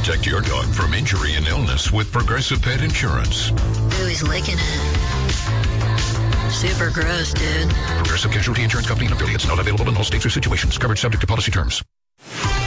Protect your dog from injury and illness with Progressive Pet Insurance. Ooh, he's licking it. Super gross, dude. Progressive Casualty Insurance Company and affiliates. Not available in all states or situations. Covered subject to policy terms.